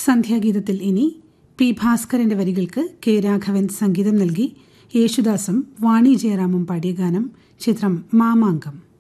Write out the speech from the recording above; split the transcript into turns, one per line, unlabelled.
സന്ധ്യാഗീതത്തിൽ ഇനി പി ഭാസ്കരന്റെ വരികൾക്ക് കെ രാഘവൻ സംഗീതം നൽകി യേശുദാസും വാണി ജയറാമും പാടിയ ഗാനം. ചിത്രം മാമാങ്കം.